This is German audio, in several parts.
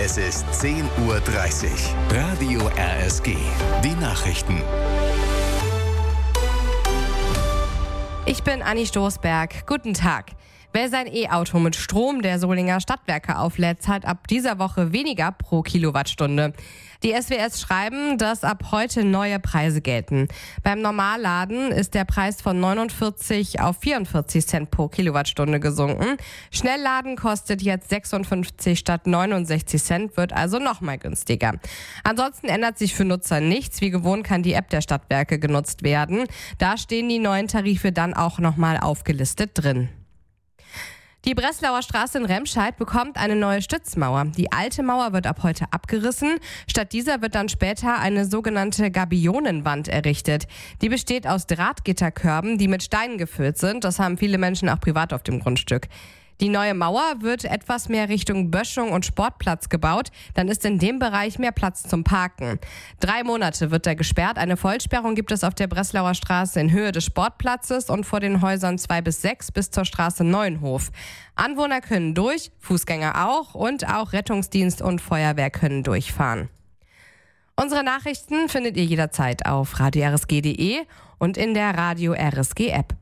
Es ist 10:30 Uhr. Radio RSG. Die Nachrichten. Ich bin Anni Stoßberg. Guten Tag. Wer sein E-Auto mit Strom der Solinger Stadtwerke auflädt, zahlt ab dieser Woche weniger pro Kilowattstunde. Die SWS schreiben, dass ab heute neue Preise gelten. Beim Normalladen ist der Preis von 49 auf 44 Cent pro Kilowattstunde gesunken. Schnellladen kostet jetzt 56 statt 69 Cent, wird also noch mal günstiger. Ansonsten ändert sich für Nutzer nichts. Wie gewohnt kann die App der Stadtwerke genutzt werden. Da stehen die neuen Tarife dann auch noch mal aufgelistet drin. Die Breslauer Straße in Remscheid bekommt eine neue Stützmauer. Die alte Mauer wird ab heute abgerissen. Statt dieser wird dann später eine sogenannte Gabionenwand errichtet. Die besteht aus Drahtgitterkörben, die mit Steinen gefüllt sind. Das haben viele Menschen auch privat auf dem Grundstück. Die neue Mauer wird etwas mehr Richtung Böschung und Sportplatz gebaut. Dann ist in dem Bereich mehr Platz zum Parken. 3 Monate wird er gesperrt. Eine Vollsperrung gibt es auf der Breslauer Straße in Höhe des Sportplatzes und vor den Häusern 2 bis 6 bis zur Straße Neuenhof. Anwohner können durch, Fußgänger auch und auch Rettungsdienst und Feuerwehr können durchfahren. Unsere Nachrichten findet ihr jederzeit auf radio-rsg.de und in der Radio RSG App.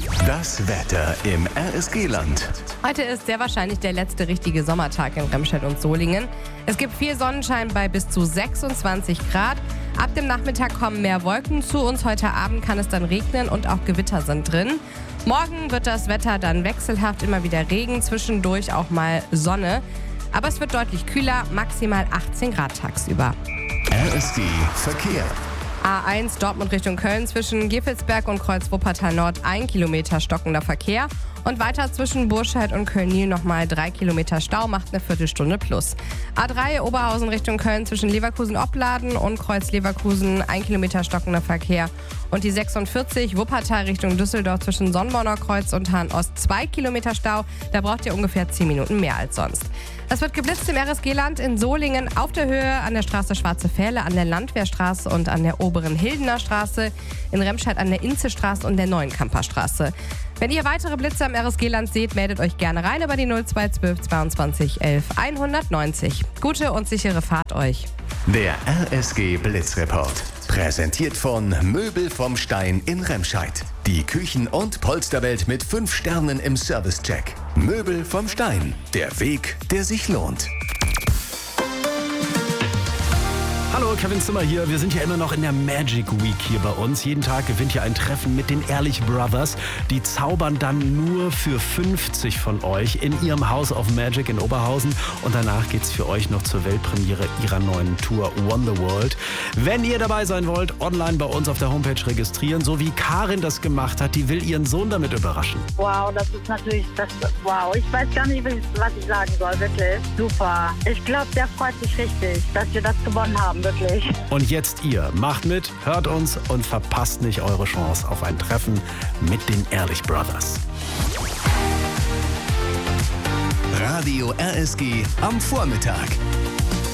Das Wetter im RSG-Land. Heute ist sehr wahrscheinlich der letzte richtige Sommertag in Remscheid und Solingen. Es gibt viel Sonnenschein bei bis zu 26 Grad. Ab dem Nachmittag kommen mehr Wolken zu uns. Heute Abend kann es dann regnen und auch Gewitter sind drin. Morgen wird das Wetter dann wechselhaft, immer wieder Regen, zwischendurch auch mal Sonne. Aber es wird deutlich kühler, maximal 18 Grad tagsüber. RSG Verkehr. A1 Dortmund Richtung Köln zwischen Gevelsberg und Kreuz Wuppertal Nord 1 Kilometer stockender Verkehr. Und weiter zwischen Burscheid und Köln-Nil nochmal 3 Kilometer Stau, macht eine Viertelstunde plus. A3 Oberhausen Richtung Köln zwischen Leverkusen-Opladen und Kreuz Leverkusen 1 Kilometer stockender Verkehr. Und die 46 Wuppertal Richtung Düsseldorf zwischen Sonnborner Kreuz und Hahn-Ost 2 Kilometer Stau. Da braucht ihr ungefähr 10 Minuten mehr als sonst. Es wird geblitzt im RSG-Land in Solingen auf der Höhe an der Straße Schwarze Pfähle, an der Landwehrstraße und an der oberen Hildener Straße, in Remscheid an der Inzestraße und der Neuenkamper Straße. Wenn ihr weitere Blitze am RSG-Land seht, meldet euch gerne rein über die 0212 22 11 190. Gute und sichere Fahrt euch. Der RSG Blitzreport. Präsentiert von Möbel vom Stein in Remscheid. Die Küchen- und Polsterwelt mit 5 Sternen im Servicecheck. Möbel vom Stein. Der Weg, der sich lohnt. Hallo, Kevin Zimmer hier. Wir sind ja immer noch in der Magic Week hier bei uns. Jeden Tag gewinnt ihr ein Treffen mit den Ehrlich Brothers. Die zaubern dann nur für 50 von euch in ihrem House of Magic in Oberhausen. Und danach geht's für euch noch zur Weltpremiere ihrer neuen Tour Wonder World. Wenn ihr dabei sein wollt, online bei uns auf der Homepage registrieren. So wie Karin das gemacht hat, die will ihren Sohn damit überraschen. Wow, das ist natürlich, wow. Ich weiß gar nicht, was ich sagen soll, wirklich. Super. Ich glaube, der freut sich richtig, dass wir das gewonnen haben. Wirklich. Und jetzt ihr. Macht mit, hört uns und verpasst nicht eure Chance auf ein Treffen mit den Ehrlich Brothers. Radio RSG am Vormittag.